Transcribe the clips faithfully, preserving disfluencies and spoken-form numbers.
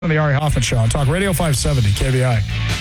On the Ari Hoffman Show on Talk Radio five seventy K V I.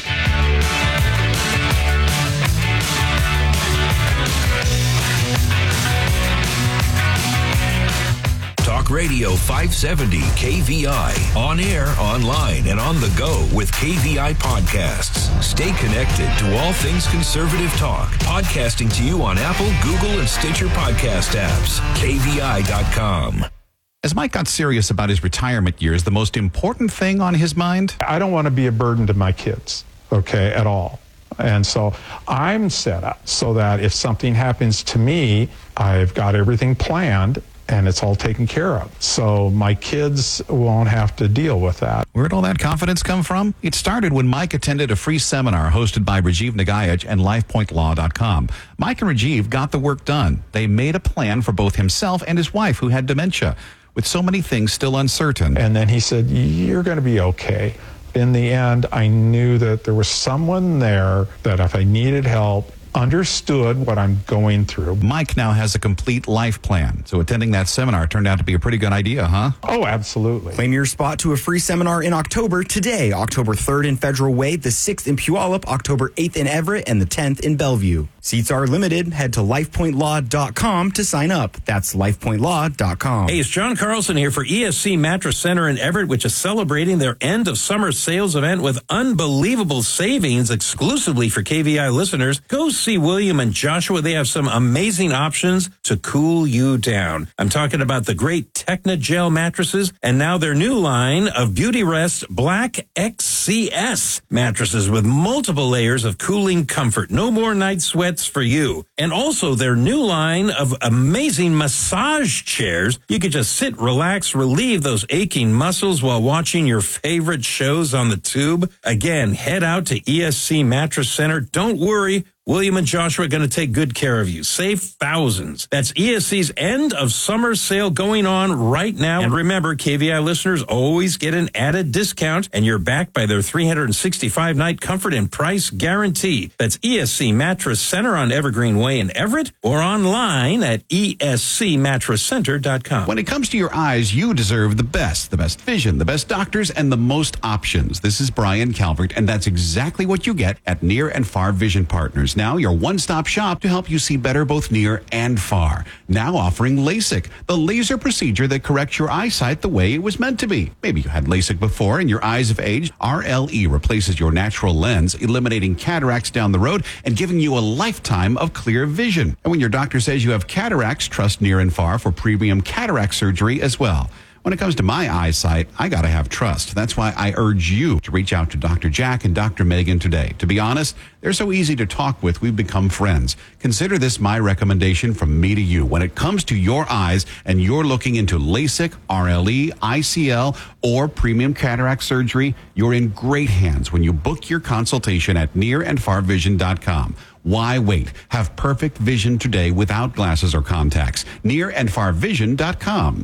Talk Radio five seventy K V I. On air, online, and on the go with K V I podcasts. Stay connected to all things conservative talk. Podcasting to you on Apple, Google, and Stitcher podcast apps. K V I dot com. As Mike got serious about his retirement years, the most important thing on his mind? I don't want to be a burden to my kids, okay, at all. And so I'm set up so that if something happens to me, I've got everything planned and it's all taken care of. So my kids won't have to deal with that. Where'd all that confidence come from? It started when Mike attended a free seminar hosted by Rajiv Nagayaj and life point law dot com. Mike and Rajiv got the work done. They made a plan for both himself and his wife, who had dementia. With so many things still uncertain. And then he said, you're going to be okay. In the end, I knew that there was someone there that if I needed help, understood what I'm going through. Mike now has a complete life plan. So attending that seminar turned out to be a pretty good idea, huh? Oh, absolutely. Claim your spot to a free seminar in October today. October third in Federal Way, the sixth in Puyallup, October eighth in Everett, and the tenth in Bellevue. Seats are limited. Head to life point law dot com to sign up. That's life point law dot com. Hey, it's John Carlson here for E S C Mattress Center in Everett, which is celebrating their end of summer sales event with unbelievable savings exclusively for K V I listeners. Go see William and Joshua. They have some amazing options to cool you down. I'm talking about the great Techna Gel mattresses and now their new line of Beauty Rest Black X C S mattresses with multiple layers of cooling comfort. No more night sweats for you. And also their new line of amazing massage chairs. You could just sit, relax, relieve those aching muscles while watching your favorite shows on the tube. Again, head out to E S C Mattress Center. Don't worry. William and Joshua are going to take good care of you. Save thousands. That's E S C's end of summer sale going on right now. And remember, K V I listeners always get an added discount, and you're backed by their three hundred sixty-five night comfort and price guarantee. That's E S C Mattress Center on Evergreen Way in Everett or online at E S C mattress center dot com. When it comes to your eyes, you deserve the best. The best vision, the best doctors, and the most options. This is Brian Calvert, and that's exactly what you get at Near and Far Vision Partners. Now your one-stop shop to help you see better both near and far. Now offering LASIK, the laser procedure that corrects your eyesight the way it was meant to be. Maybe you had LASIK before and your eyes have aged. R L E replaces your natural lens, eliminating cataracts down the road and giving you a lifetime of clear vision. And when your doctor says you have cataracts, trust Near and Far for premium cataract surgery as well. When it comes to my eyesight, I got to have trust. That's why I urge you to reach out to Doctor Jack and Doctor Megan today. To be honest, they're so easy to talk with. We've become friends. Consider this my recommendation from me to you. When it comes to your eyes and you're looking into LASIK, R L E, I C L, or premium cataract surgery, you're in great hands when you book your consultation at near and far vision dot com. Why wait? Have perfect vision today without glasses or contacts. near and far vision dot com.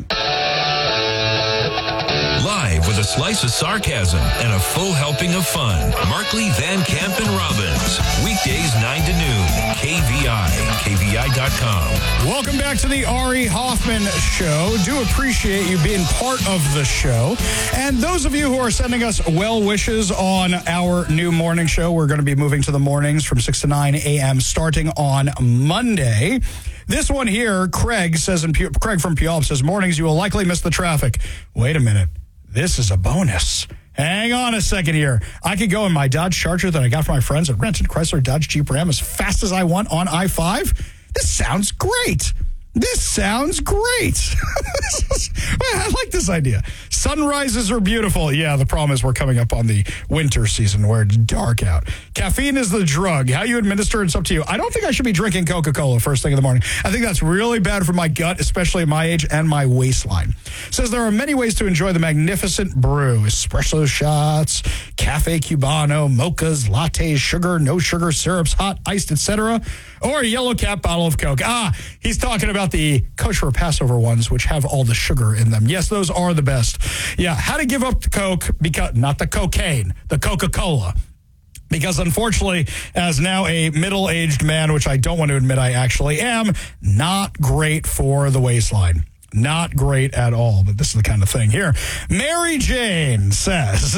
Live with a slice of sarcasm and a full helping of fun. Markley, Van Camp, and Robbins. Weekdays nine to noon. K V I. K V I dot com. Welcome back to the Ari Hoffman Show. Do appreciate you being part of the show. And those of you who are sending us well wishes on our new morning show, we're going to be moving to the mornings from six to nine a.m. starting on Monday. This one here, Craig says, in Pu- Craig from Puyallup says, mornings, you will likely miss the traffic. Wait a minute. This is a bonus. Hang on a second here. I could go in my Dodge Charger that I got from my friends at Renton Chrysler Dodge Jeep Ram as fast as I want on I five. This sounds great. This sounds great. I like this idea. Sunrises are beautiful. Yeah, the problem is we're coming up on the winter season where it's dark out. Caffeine is the drug. How you administer it's up to you. I don't think I should be drinking Coca-Cola first thing in the morning. I think that's really bad for my gut, especially at my age and my waistline. Says there are many ways to enjoy the magnificent brew. Espresso shots, cafe cubano, mochas, lattes, sugar, no sugar, syrups, hot, iced, et cetera, or a yellow cap bottle of Coke. Ah, he's talking about the kosher Passover ones, which have all the sugar in them. Yes, those are the best. Yeah, how to give up the Coke, because not the cocaine, the Coca-Cola. Because unfortunately, as now a middle-aged man, which I don't want to admit I actually am, not great for the waistline. Not great at all, but this is the kind of thing here. Mary Jane says...